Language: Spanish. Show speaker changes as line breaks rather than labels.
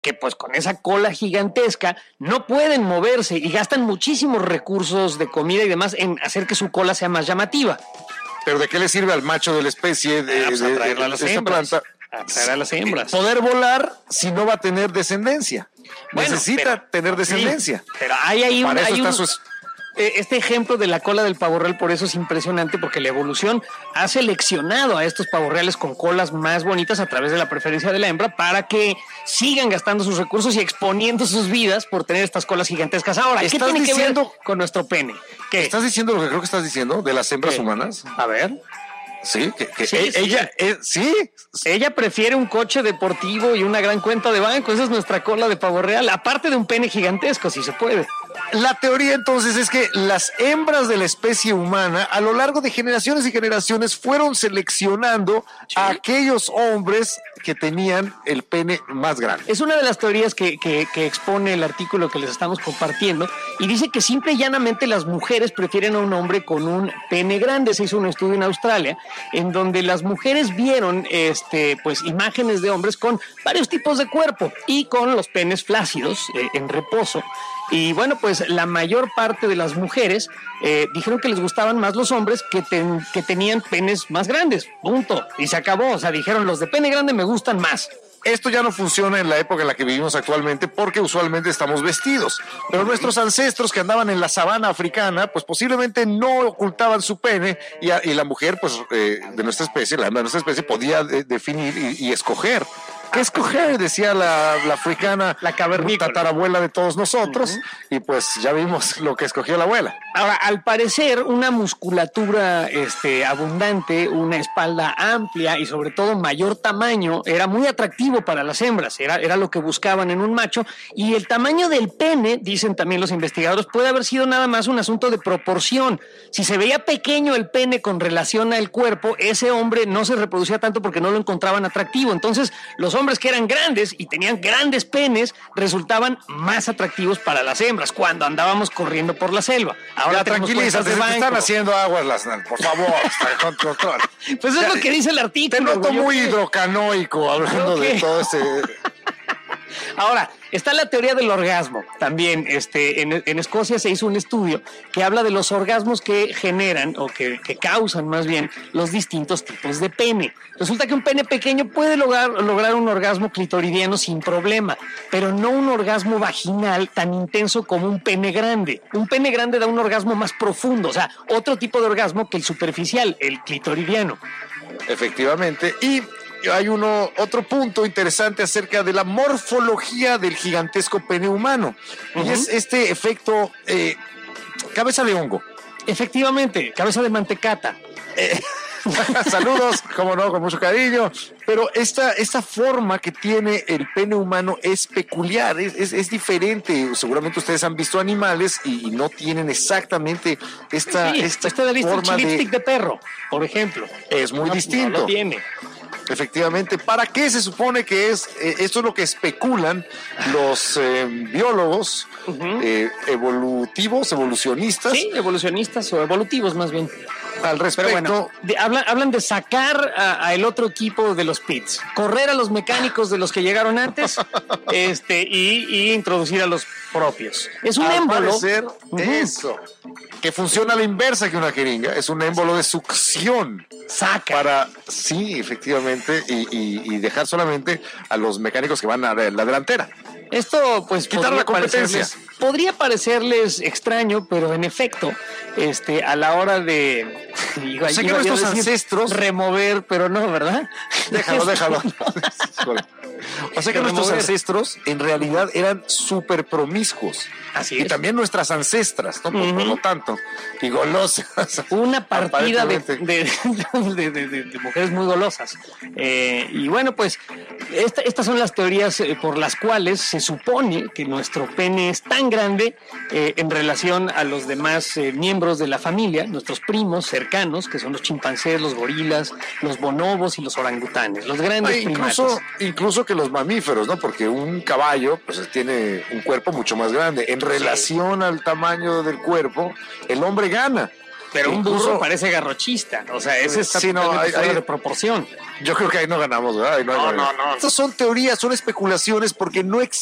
que pues con esa cola gigantesca no pueden moverse y gastan muchísimos recursos de comida y demás en hacer que su cola sea más llamativa.
¿Pero de qué le sirve al macho de la especie de esta planta?
Atraer a las hembras.
Poder volar si no va a tener descendencia.
Bueno,
Necesita tener descendencia.
Sí, pero hay ahí
Para eso está
un este ejemplo de la cola del pavo real, por eso es impresionante, porque la evolución ha seleccionado a estos pavos reales con colas más bonitas a través de la preferencia de la hembra para que sigan gastando sus recursos y exponiendo sus vidas por tener estas colas gigantescas. Ahora, ¿qué tiene que ver con nuestro pene? ¿Qué?
¿Estás diciendo lo que creo que estás diciendo de las hembras humanas?
A ver.
Sí,
Sí. Ella prefiere un coche deportivo y una gran cuenta de banco. Esa es nuestra cola de pavo real, aparte de un pene gigantesco, si se puede.
La teoría entonces es que las hembras de la especie humana a lo largo de generaciones y generaciones fueron seleccionando a aquellos hombres que tenían el pene más grande.
Es una de las teorías que expone el artículo que les estamos compartiendo y dice que simple y llanamente las mujeres prefieren a un hombre con un pene grande. Se hizo un estudio en Australia en donde las mujeres vieron pues imágenes de hombres con varios tipos de cuerpo y con los penes flácidos en reposo. Y bueno, pues la mayor parte de las mujeres dijeron que les gustaban más los hombres que tenían penes más grandes, punto. Y se acabó, o sea, dijeron los de pene grande me gustan más.
Esto ya no funciona en la época en la que vivimos actualmente porque usualmente estamos vestidos. Pero nuestros ancestros que andaban en la sabana africana, pues posiblemente no ocultaban su pene y la mujer, pues de nuestra especie, la hembra de nuestra especie, podía definir y escoger. ¿Qué escoger? Decía la africana,
la cavernícola,
tatarabuela de todos nosotros, y pues ya vimos lo que escogió la abuela.
Ahora, al parecer, una musculatura abundante, una espalda amplia y sobre todo mayor tamaño era muy atractivo para las hembras, era lo que buscaban en un macho, y el tamaño del pene, dicen también los investigadores, puede haber sido nada más un asunto de proporción. Si se veía pequeño el pene con relación al cuerpo, ese hombre no se reproducía tanto porque no lo encontraban atractivo. Entonces, los hombres que eran grandes y tenían grandes penes resultaban más atractivos para las hembras cuando andábamos corriendo por la selva. Ahora
tranquilízate, se te están haciendo aguas por favor.
Pues es lo que dice el artículo.
Te noto muy hidrocanoico hablando de todo ese...
Ahora, está la teoría del orgasmo. También en Escocia se hizo un estudio que habla de los orgasmos que generan o que causan más bien los distintos tipos de pene. Resulta que un pene pequeño puede lograr un orgasmo clitoridiano sin problema, pero no un orgasmo vaginal tan intenso como un pene grande. Un pene grande da un orgasmo más profundo, o sea, otro tipo de orgasmo que el superficial, el clitoridiano.
Efectivamente, y hay otro punto interesante acerca de la morfología del gigantesco pene humano. Y es este efecto cabeza de hongo.
Efectivamente, cabeza de mantecata.
Saludos, como no, con mucho cariño. Pero esta forma que tiene el pene humano es peculiar, es diferente. Seguramente ustedes han visto animales y no tienen exactamente esta forma
de perro, por ejemplo.
Es muy distinto.
No lo tiene.
Efectivamente, ¿para qué se supone que es? Esto es lo que especulan los biólogos evolucionistas.
Sí, evolucionistas o evolutivos más bien.
Al respecto.
Pero bueno, hablan de sacar a el otro equipo de los pits, correr a los mecánicos de los que llegaron antes y introducir a los propios. Es un émbolo.
Eso. Que funciona a la inversa que una jeringa. Es un émbolo de succión.
Saca.
Sí, efectivamente, y dejar solamente a los mecánicos que van a la delantera.
Esto, pues,
quitar la competencia.
Podría parecerles extraño, pero en efecto, a la hora de...
O sea que nuestros ancestros...
Remover, pero no, ¿verdad?
Déjalo. O sea que nuestros ancestros en realidad eran súper promiscuos.
Así es.
Y también nuestras ancestras, ¿no? Por lo tanto, y golosas.
Una partida de mujeres muy golosas. Y bueno, pues estas son las teorías por las cuales se supone que nuestro pene es tan grande en relación a los demás miembros de la familia, nuestros primos cercanos, que son los chimpancés, los gorilas, los bonobos y los orangutanes, los grandes primates.
Incluso que los mamíferos, ¿no? Porque un caballo pues tiene un cuerpo mucho más grande. En relación al tamaño del cuerpo, el hombre gana.
Pero un burro parece garrochista. O sea, ese está fuera de proporción.
Yo creo que ahí no ganamos, ¿verdad? Ahí no.
No.
Estas son teorías, son especulaciones porque no existe